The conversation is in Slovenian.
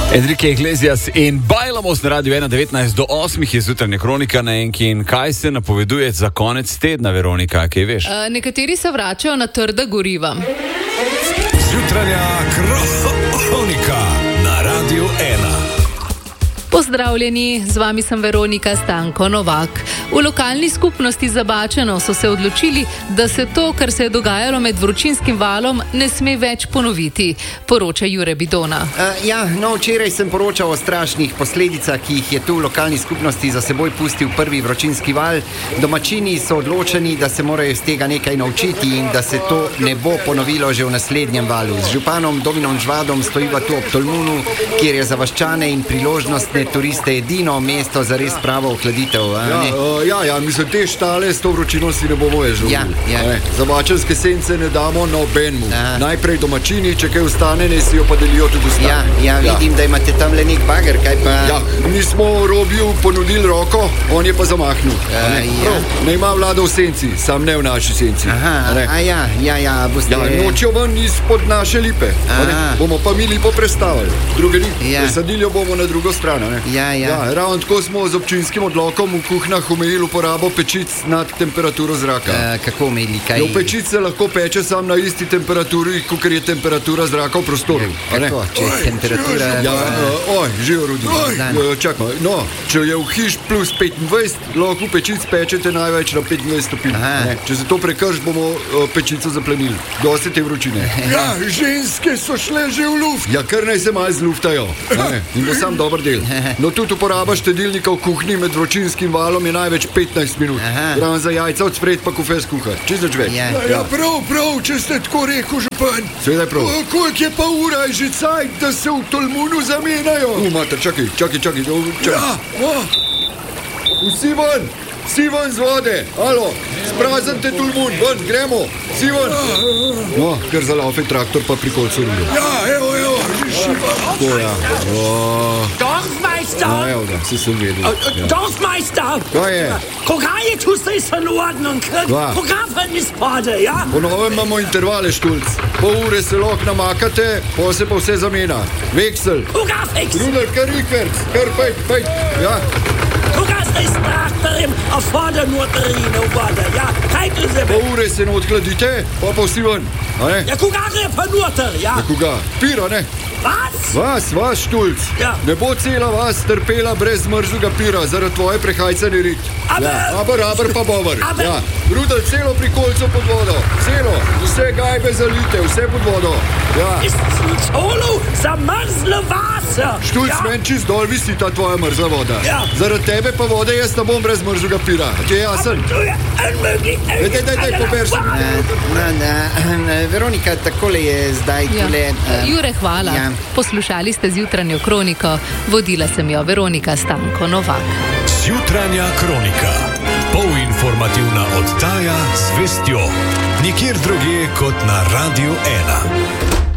Enrique Iglesias in Bailamos na Radio 1.19 do 8 je jutranja kronika na Enki. In kaj se napoveduje za konec tedna, Veronika, kaj veš? Nekateri se vračajo na trda goriva. Jutranja kronika na Radio 1. Pozdravljeni, z vami sem Veronika Stanko Novak. V lokalni skupnosti Zabačeno so se odločili, da se to, kar se je dogajalo med vročinskim valom, ne sme več ponoviti, poroča Jure Bidona. Včeraj sem poročal o strašnih posledicah, ki jih je tu v lokalni skupnosti za seboj pustil prvi vročinski val. Domačini so odločeni, da se morajo iz tega nekaj naučiti in da se to ne bo ponovilo že v naslednjem valu. Z županom Dominom Žvadom stojiva tu ob Tolmunu, kjer je za vaščane in priložnostne turiste edino mesto za res pravo ohladitev. Mislim, te štale s to vročino si ne bomo več želeli. Zabačenske sence ne damo nobenmu. Najprej domačini, če kaj ostane, ne si jo pa delijo tudi ostane. Vidim, da imate tam le nek bager, kaj pa... Mi smo Robiju ponudili roko, on je pa zamahnil. Ne ima vlada v senci, sam ne v naši senci. Nočijo ven izpod naše lipe. Bomo pa mi lipo prestavili. Druge ni. Presadili jo bomo na drugo stran. Ravno tako smo z občinskim odlokom v kuhnah omejili uporabo pečic nad temperaturo zraka. Kako omejili? Kaj? V pečic se lahko peče sam na isti temperaturi, kakor je temperatura zraka v prostoru. Kako? Če je temperatura... Živo Rudi. Čakaj, če je v hiš plus 25, lahko v pečic pečete največ na 25 stopinj. Če se to prekrš, bomo pečico zaplenili. Dosti te vročine. Ženske so šle že v luft. Kar naj se malo zluftajo. In bo sam dober del. Tudi uporaba štedilnika v kuhinji med vročinskim valom je največ 15 minut. Ravno za jajca od spred pa kofes kuhati. Čisto več. Prav, če ste tako rekel, župan. Seveda je prav. Koliko je pa ura, je že cajt, da se v Tolmunu zamenjajo? Mater, čakaj. Vsi ven z vode. Alo, spraznite Tolmun, ven, gremo. Vsi ven. Kar zalafe traktor pa pri kolcu rude. Evo, Dorfmeister! Si sem vedel. Dorfmeister! Kaj je? Koga je tu zdaj se in ordnung? Koga ven izpade, ja? Po novem imamo intervale, Štulc. Pol ure se lahko namakate, pa se pa vse zamena. Veksel. Koga veksel? Rudel, kar rikverc, kar pejt. Koga zdaj s traktorjem, a vode noter rine v vode, ja? Kaj tu se Po ure se not hladite, pa vsi ven. Koga gre pa noter, ja? Koga? Pira, ne? Vas, Štulc. Ne bo cela vas trpela brez mrzlega pira, zaradi tvoje prehajcane rit. Aber pa bover. Rudel, celo pri kolcu pod vodo. Celo, vse gajbe zalite, vse pod vodo. Colo za mrzlo vas. Štulc, meni čist dol visi ta tvoja mrzla voda. Zaradi tebe pa vode jaz ne bom brez mrzlega pira. Ti je jasen? Daj, pober se. Veronika, takole je zdaj tule... Jure, hvala. Poslušali ste zjutranjo kroniko. Vodila sem jo Veronika Stanko Novak. Zjutranja kronika. Polinformativna oddaja z vestjo. Nikjer drugje kot na Radio 1.